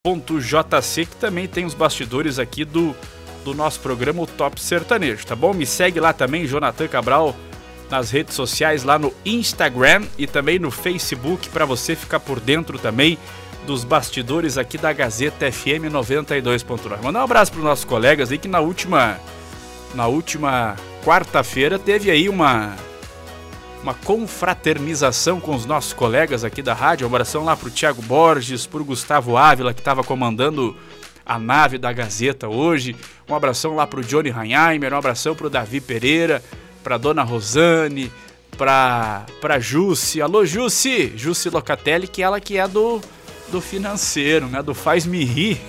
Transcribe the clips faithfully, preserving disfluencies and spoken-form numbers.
.jc, que também tem os bastidores aqui do, do nosso programa, o Top Sertanejo, tá bom? Me segue lá também, Jonathan Cabral, nas redes sociais, lá no Instagram e também no Facebook, para você ficar por dentro também dos bastidores aqui da Gazeta F M noventa e dois ponto nove. Mandar um abraço para os nossos colegas aí que na última, na última quarta-feira teve aí uma... uma confraternização com os nossos colegas aqui da rádio. Um abração lá pro Thiago Borges, pro Gustavo Ávila, que estava comandando a nave da Gazeta hoje. Um abração lá pro Johnny Ranheimer, um abração pro Davi Pereira, pra Dona Rosane, pra, pra Jussi. Alô, Jussi! Jussi Locatelli, que ela que é do, do financeiro, né? Do Faz-me Rir.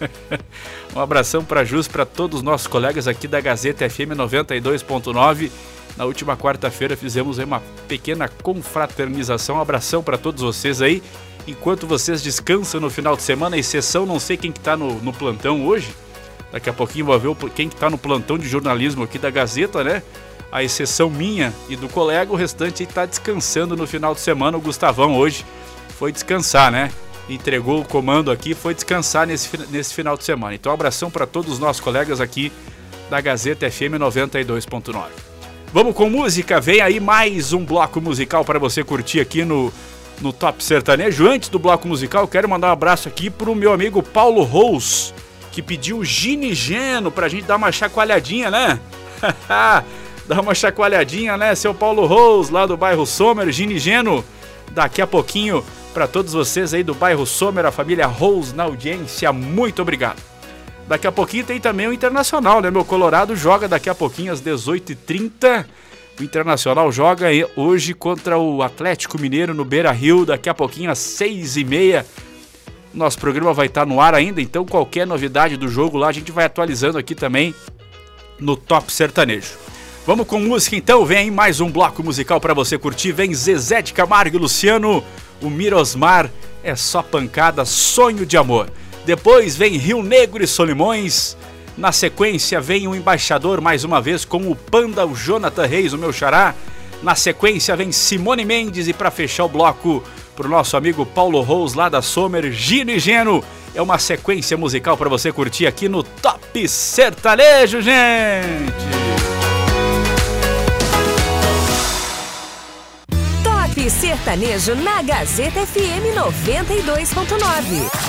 Um abração pra Jussi, pra todos os nossos colegas aqui da Gazeta F M noventa e dois ponto nove. Na última quarta-feira fizemos aí uma pequena confraternização. Um abração para todos vocês aí. Enquanto vocês descansam no final de semana, exceção, não sei quem que tá no, no plantão hoje. Daqui a pouquinho vou ver quem que tá no plantão de jornalismo aqui da Gazeta, né? A exceção minha e do colega, o restante está descansando no final de semana. O Gustavão hoje foi descansar, né? Entregou o comando aqui, foi descansar nesse, nesse final de semana. Então, um abração para todos os nossos colegas aqui da Gazeta F M noventa e dois ponto nove. Vamos com música, vem aí mais um bloco musical para você curtir aqui no, no Top Sertanejo. Antes do bloco musical, eu quero mandar um abraço aqui pro meu amigo Paulo Rose, que pediu ginigeno pra gente dar uma chacoalhadinha, né? Dar uma chacoalhadinha, né, seu Paulo Rose, lá do bairro Sommer, ginigeno, daqui a pouquinho para todos vocês aí do bairro Sommer, a família Rose na audiência, muito obrigado. Daqui a pouquinho tem também o Internacional, né? Meu Colorado joga daqui a pouquinho às dezoito e trinta. O Internacional joga hoje contra o Atlético Mineiro no Beira-Rio. Daqui a pouquinho às seis e meia. Nosso programa vai estar no ar ainda, então qualquer novidade do jogo lá a gente vai atualizando aqui também no Top Sertanejo. Vamos com música então, vem aí mais um bloco musical para você curtir. Vem Zezé de Camargo e Luciano, o Mirosmar é só pancada, sonho de amor. Depois vem Rio Negro e Solimões. Na sequência vem o Embaixador mais uma vez com o Panda, o Jonathan Reis, o meu xará. Na sequência vem Simone Mendes e para fechar o bloco pro nosso amigo Paulo Rose lá da Sommer, Gino e Geno. É uma sequência musical para você curtir aqui no Top Sertanejo, gente! Top Sertanejo na Gazeta F M noventa e dois ponto nove.